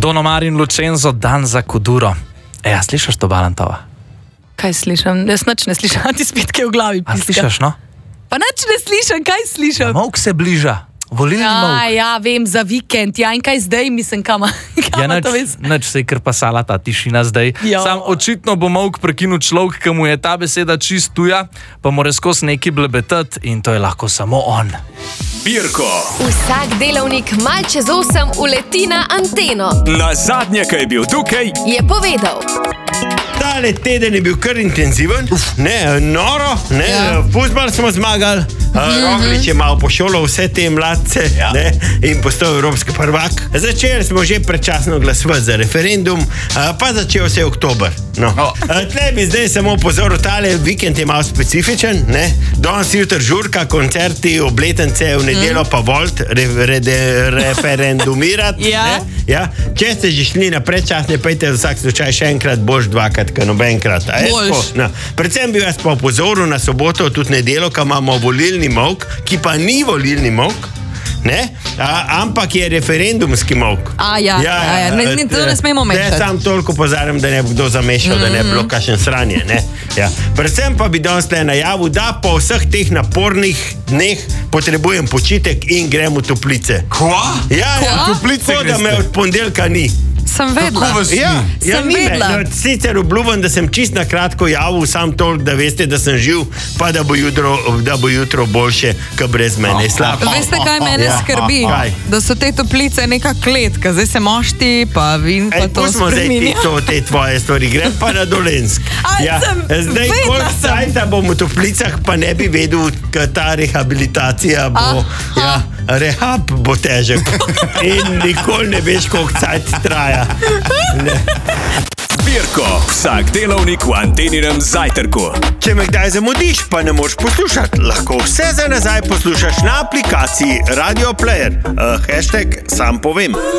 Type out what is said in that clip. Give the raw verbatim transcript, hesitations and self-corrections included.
Don Omar in Lucenzo, Dan za Kuduro. E, a slišaš to, Balantova? Kaj slišam? Jaz nič ne slišam, ti spet kaj v glavi A piska. slišaš, no? Pa nič ne slišam, kaj slišam? Molk se bliža. Volilni Ja, molk. ja, vem, za vikend, ja, in kaj zdaj, mislim, kam, kam Ja, to nič, vez? nič se je kar pasala ta tišina zdaj. Jo. Sam očitno bo molk prekinul človek, ki mu je ta beseda čist tuja, pa mora skozi neki blebetati in to je lahko samo on. Pirko. Vsak delavnik mal čez osem uleti na anteno. Na zadnje, kaj je bil tukaj, Je povedal. Tale teden je bil kar intenziven, ne, noro, ne, Ja. fuzbal smo zmagali, mm-hmm. Roglič je malo pošolal vse te mladce, ja. ne, in postal evropski prvak. Začeli smo že predčasno glasovati za referendum, a, pa začel se je oktober. No. Oh. A, tle bi zdaj samo pozoril, tale vikend je malo specifičen, ne, danes jutri žurka, koncerti, obletence, v nedeljo pa volt, re, re, re, referendumirati. Ja. Ne. Ja, če ste že šli na predčasne, pejte za vsak slučaj še enkrat, boš dvakrat, ka nobenkrat. A je Boljš. tako? No. Predvsem bi vas pa opozoril na soboto, tudi nedeljo, ko imamo volilni molk, ki pa ni volilni molk, ne? A, ampak je referendumski molk. A, ja, ja, ja, ne- ne- to ne smemo mešati. Ne, sam toliko pozarim, da ne bi kdo zamešal, mm-hmm. da ne bi bilo kakšen sranje. Ne? Ja. Predvsem pa bi danes le najavil, da po vseh teh napornih dneh potrebujem počitek in grem v toplice. Kva? Ja, ja, Toplice tako da greste? me od ponedeljka ni. Sem vedela. Kako vas Ja, ni? ja Sem ni me. vedela. No, sicer obljubim, da sem čist na kratko javil, sam toliko, da veste, da sem živ, pa da bo jutro, da bo jutro boljše, kot brez mene. Slabo. Veste, kaj mene Ja. skrbi? Kaj? Da so te toplice neka kletka, zdaj se mošti, pa vin, pa Ej, to pustimo zdaj ti, spreminja. to, te tvoje stvari, grem pa na Dolensk. Aj, sem zdaj, vedela koliko sem. cajta bom v toplicah, pa ne bi vedel, da ta rehabilitacija bo, ja, rehab bo težek. In nikoli ne veš, koliko cajt traja. Ne. Pirko. Vsak delavnik v Anteninem zajtrku. Če me kdaj zamudiš, pa ne moreš poslušati, lahko vse za nazaj poslušaš na aplikaciji Radio Player. Uh, hashtag sam povem.